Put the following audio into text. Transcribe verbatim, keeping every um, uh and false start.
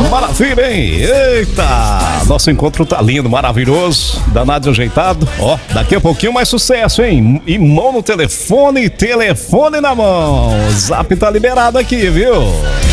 Maravilha, hein? Eita! Nosso encontro tá lindo, maravilhoso, danado e ajeitado. Ó, daqui a pouquinho mais sucesso, hein? E mão no telefone, telefone na mão. O Zap tá liberado aqui, viu?